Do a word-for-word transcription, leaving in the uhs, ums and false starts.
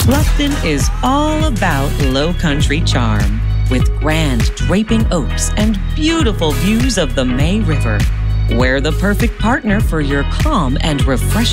Bluffton is all about low country charm, with grand draping oaks and beautiful views of the May River. We're the perfect partner for your calm and refreshing